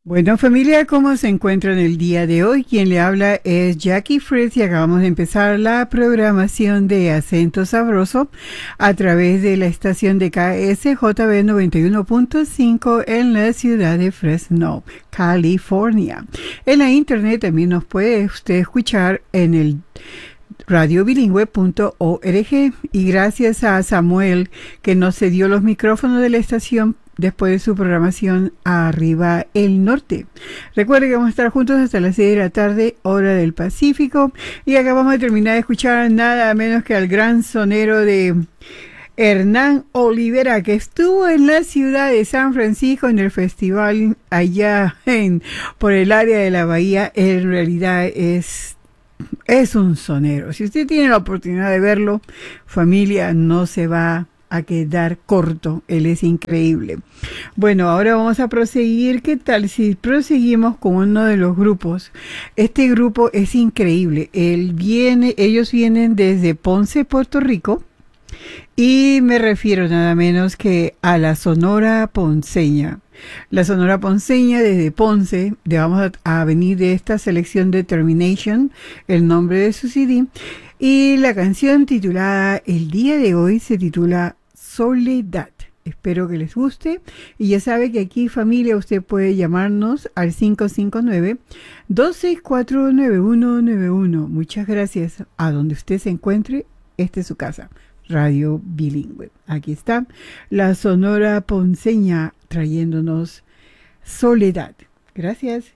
Bueno, familia, ¿cómo se encuentran el día de hoy? Quien le habla es Jackie Fritz y acabamos de empezar la programación de Acento Sabroso a través de la estación de KSJB 91.5 en la ciudad de Fresno, California. En la internet también nos puede usted escuchar en el radiobilingüe.org y gracias a Samuel que nos cedió los micrófonos de la estación después de su programación Arriba el Norte. Recuerde que vamos a estar juntos hasta las 6 de la tarde, hora del Pacífico, y acabamos de terminar de escuchar nada menos que al gran sonero de Hernán Olivera, que estuvo en la ciudad de San Francisco en el festival allá por el área de la bahía. En realidad es un sonero. Si usted tiene la oportunidad de verlo, familia, no se va a quedar corto. Él es increíble. Bueno, ahora vamos a proseguir. ¿Qué tal si proseguimos con uno de los grupos? Este grupo es increíble. Ellos vienen desde Ponce, Puerto Rico, y me refiero nada menos que a la Sonora Ponceña. La Sonora Ponceña desde Ponce, vamos a venir de esta selección Determination, el nombre de su CD, y la canción titulada el día de hoy se titula Soledad. Espero que les guste y ya sabe que aquí, familia, usted puede llamarnos al 559-264-9191. Muchas gracias. A donde usted se encuentre, esta es su casa. Radio Bilingüe. Aquí está la Sonora Ponceña trayéndonos Soledad. Gracias.